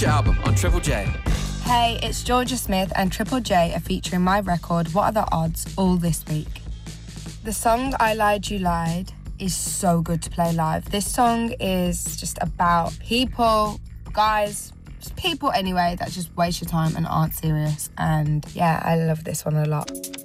Future album on Triple J. Hey, it's Georgia Smith and Triple J are featuring my record, What Are the Odds, all this week. The song I Lied You Lied is so good to play live. This song is just about people, guys, just people anyway that just waste your time and aren't serious. And yeah, I love this one a lot.